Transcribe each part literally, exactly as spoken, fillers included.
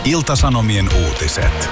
Ilta-Sanomien uutiset.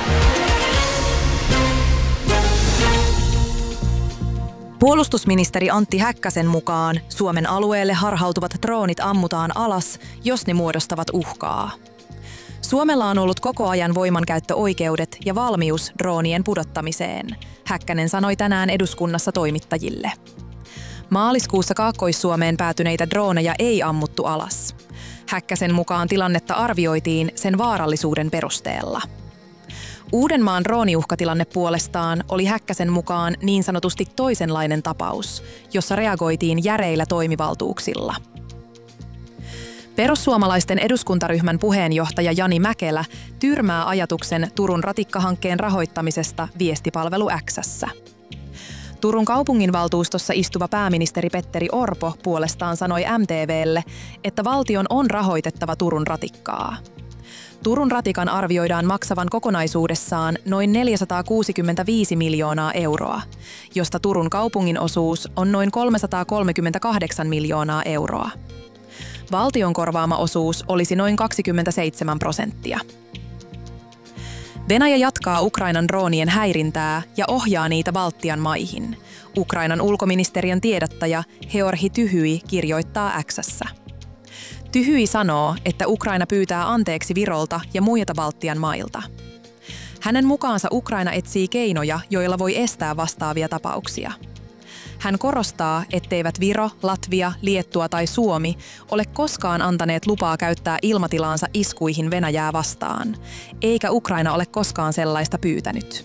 Puolustusministeri Antti Häkkäsen mukaan Suomen alueelle harhautuvat droonit ammutaan alas, jos ne muodostavat uhkaa. Suomella on ollut koko ajan voimankäyttöoikeudet ja valmius droonien pudottamiseen, Häkkänen sanoi tänään eduskunnassa toimittajille. Maaliskuussa Kaakkois-Suomeen päätyneitä drooneja ei ammuttu alas. Häkkäsen mukaan tilannetta arvioitiin sen vaarallisuuden perusteella. Uudenmaan drooniuhkatilanne puolestaan oli Häkkäsen mukaan niin sanotusti toisenlainen tapaus, jossa reagoitiin järeillä toimivaltuuksilla. Perussuomalaisten eduskuntaryhmän puheenjohtaja Jani Mäkelä tyrmää ajatuksen Turun ratikkahankkeen rahoittamisesta viestipalvelu X:ssä. Turun kaupunginvaltuustossa istuva pääministeri Petteri Orpo puolestaan sanoi M T V:lle, että valtion on rahoitettava Turun ratikkaa. Turun ratikan arvioidaan maksavan kokonaisuudessaan noin neljäsataakuusikymmentäviisi miljoonaa euroa, josta Turun kaupungin osuus on noin kolmesataakolmekymmentäkahdeksan miljoonaa euroa. Valtion korvaama osuus olisi noin kaksikymmentäseitsemän prosenttia. Venäjä jatkaa Ukrainan droonien häirintää ja ohjaa niitä Baltian maihin. Ukrainan ulkoministeriön tiedottaja Georgi Tyhyi kirjoittaa X:ssä. Tyhyi sanoo, että Ukraina pyytää anteeksi Virolta ja muilta Baltian mailta. Hänen mukaansa Ukraina etsii keinoja, joilla voi estää vastaavia tapauksia. Hän korostaa, etteivät Viro, Latvia, Liettua tai Suomi ole koskaan antaneet lupaa käyttää ilmatilaansa iskuihin Venäjää vastaan, eikä Ukraina ole koskaan sellaista pyytänyt.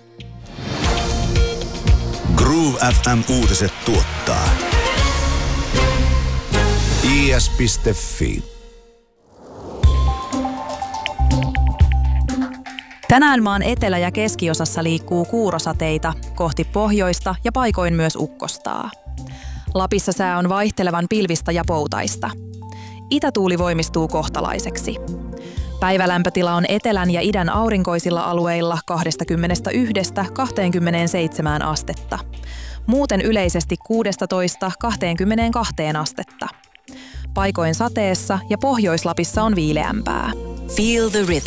Groove F M-uutiset tuottaa I S piste Fi. Tänään maan etelä- ja keskiosassa liikkuu kuurosateita kohti pohjoista ja paikoin myös ukkostaa. Lapissa sää on vaihtelevan pilvistä ja poutaista. Itätuuli voimistuu kohtalaiseksi. Päivälämpötila on etelän ja idän aurinkoisilla alueilla kaksikymmentäyksi kaksikymmentäseitsemän astetta. Muuten yleisesti kuusitoista kaksikymmentäkaksi astetta. Paikoin sateessa ja Pohjois-Lapissa on viileämpää. Feel the rhythm.